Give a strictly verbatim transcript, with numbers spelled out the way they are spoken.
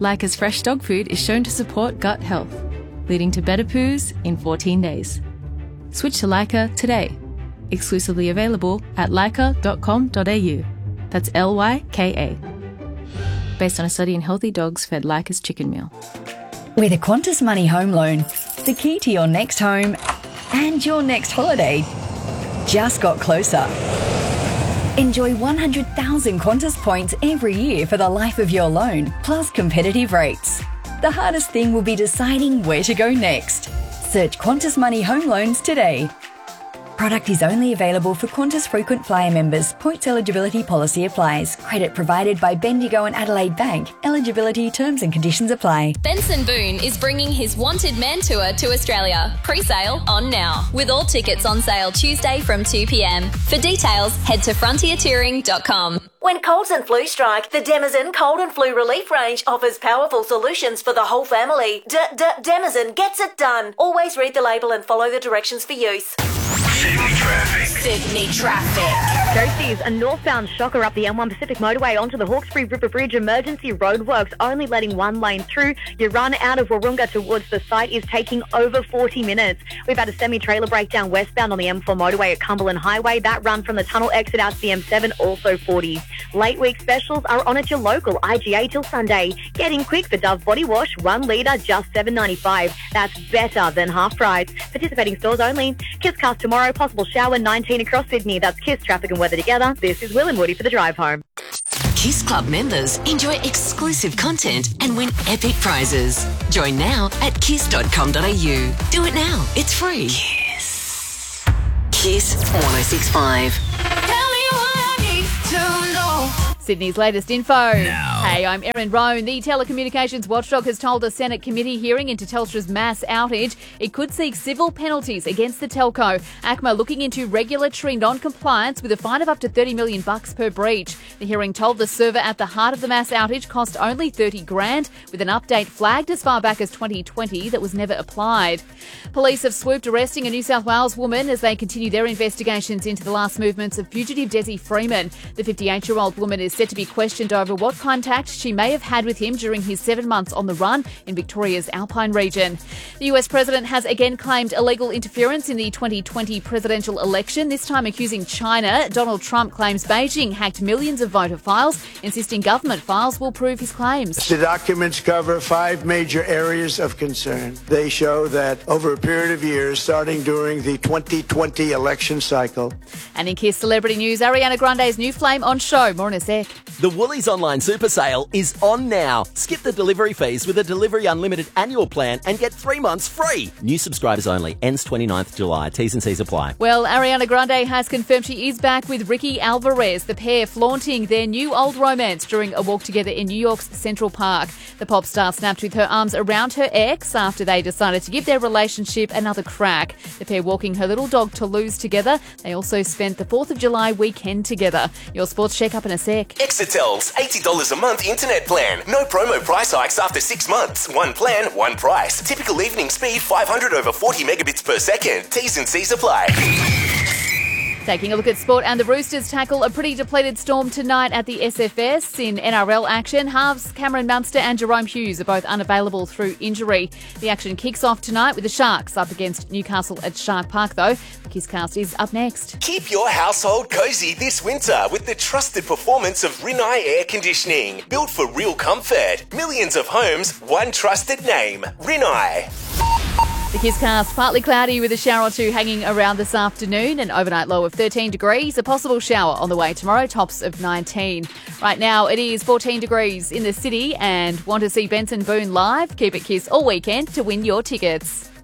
Lyca's fresh dog food is shown to support gut health, leading to better poos in fourteen days. Switch to Lyca today. Exclusively available at lyca dot com dot a u. That's L Y K A. Based on a study in healthy dogs fed Lyca's chicken meal. With a Qantas Money home loan, the key to your next home and your next holiday just got closer. Enjoy one hundred thousand Qantas points every year for the life of your loan, plus competitive rates. The hardest thing will be deciding where to go next. Search Qantas Money Home Loans today. Product is only available for Qantas Frequent Flyer members. Points eligibility policy applies. Credit provided by Bendigo and Adelaide Bank. Eligibility, terms and conditions apply. Benson Boone is bringing his Wanted Men Tour to Australia. Pre-sale on now, with all tickets on sale Tuesday from two p m. For details, head to frontier touring dot com. When colds and flu strike, the Demazen Cold and Flu Relief range offers powerful solutions for the whole family. D-D-Demazen gets it done. Always read the label and follow the directions for use. Sydney traffic. Sydney traffic. Ghosties, a northbound shocker up the M one Pacific motorway onto the Hawkesbury River Bridge. Emergency roadworks only letting one lane through. Your run out of Wahroonga towards the site is taking over forty minutes. We've had a semi-trailer breakdown westbound on the M four motorway at Cumberland Highway. That run from the tunnel exit out to the M seven, also forty. Late week specials are on at your local I G A till Sunday. Getting quick for Dove Body Wash, one litre, just seven ninety-five. That's better than half price. Participating stores only. Kiss Cast tomorrow, possible shower, nineteen across Sydney. That's Kiss Traffic and Weather together. This is Will and Woody for the drive home. Kiss Club members enjoy exclusive content and win epic prizes. Join now at kiss dot com dot a u. Do it now. It's free. Kiss. Kiss one oh six point five. Sydney's latest info. Now. Hey, I'm Erin Roan. The Telecommunications Watchdog has told a Senate committee hearing into Telstra's mass outage it could seek civil penalties against the telco. A C M A looking into regulatory non-compliance with a fine of up to thirty million bucks per breach. The hearing told the server at the heart of the mass outage cost only thirty grand, with an update flagged as far back as twenty twenty that was never applied. Police have swooped arresting a New South Wales woman as they continue their investigations into the last movements of fugitive Desi Freeman. The fifty-eight-year-old woman is set to be questioned over what contact she may have had with him during his seven months on the run in Victoria's Alpine region. The U S president has again claimed illegal interference in the twenty twenty presidential election, this time accusing China. Donald Trump claims Beijing hacked millions of voter files, insisting government files will prove his claims. The documents cover five major areas of concern. They show that over a period of years, starting during the twenty twenty election cycle. And in Kiss Celebrity News, Ariana Grande's new flame on show. More in a sec. The Woolies Online Super Sale is on now. Skip the delivery fees with a Delivery Unlimited annual plan and get three months free. New subscribers only. Ends twenty-ninth of July. T's and C's apply. Well, Ariana Grande has confirmed she is back with Ricky Alvarez, the pair flaunting their new old romance during a walk together in New York's Central Park. The pop star snapped with her arms around her ex after they decided to give their relationship another crack. The pair walking her little dog Toulouse together. They also spent the fourth of July weekend together. Your sports check up in a sec. Exetel's eighty dollars a month internet plan. No promo price hikes after six months. One plan, one price. Typical evening speed five hundred over forty megabits per second. T's and C's apply. Taking a look at sport, and the Roosters tackle a pretty depleted Storm tonight at the S F S. In N R L action, halves Cameron Munster and Jerome Hughes are both unavailable through injury. The action kicks off tonight with the Sharks up against Newcastle at Shark Park, though. The Kisscast is up next. Keep your household cozy this winter with the trusted performance of Rinnai Air Conditioning. Built for real comfort. Millions of homes, one trusted name. Rinnai. The Kisscast, partly cloudy with a shower or two hanging around this afternoon. An overnight low of thirteen degrees. A possible shower on the way tomorrow, tops of nineteen. Right now it is fourteen degrees in the city, and want to see Benson Boone live? Keep it Kiss all weekend to win your tickets.